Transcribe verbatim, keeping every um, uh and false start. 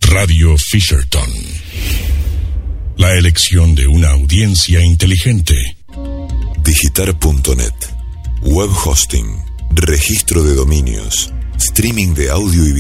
Radio Fisherton. La elección de una audiencia inteligente. Digitar punto net. Web hosting. Registro de dominios. Streaming de audio y video.